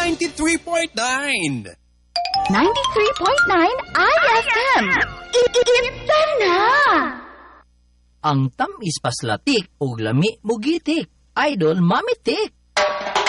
93.9. 93.9 IFM. Ita na! Ang tamis paslatik o lami mugitik. Idol Mami Tik.